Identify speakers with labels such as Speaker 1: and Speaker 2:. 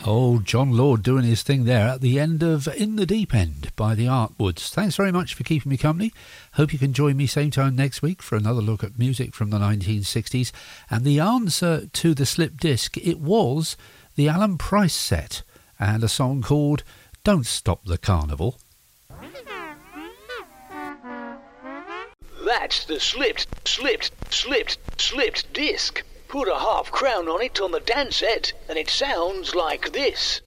Speaker 1: Oh, John Lord doing his thing there at the end of In the Deep End by the Artwoods. Thanks very much for keeping me company. Hope you can join me same time next week for another look at music from the 1960s. And the answer to the slip disc, it was the Alan Price set and a song called Don't Stop the Carnival.
Speaker 2: That's the slipped disc. Put a half crown on it on the dance set and it sounds like this.